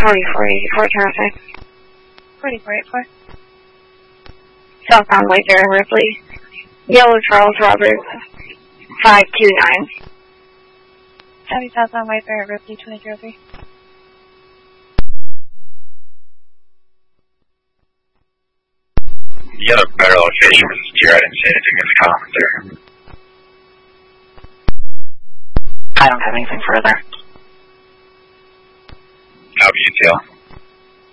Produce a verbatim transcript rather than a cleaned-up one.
forty-four eighty-four traffic. forty-four eighty-four. Southbound Wayfarer Ripley. Yellow Charles Roberts. five two nine. Copy southbound Wayfarer Ripley two zero three. Yellow Barrel fifty was zero and said it's a missed call, sir. I don't have anything further. Copy, you too.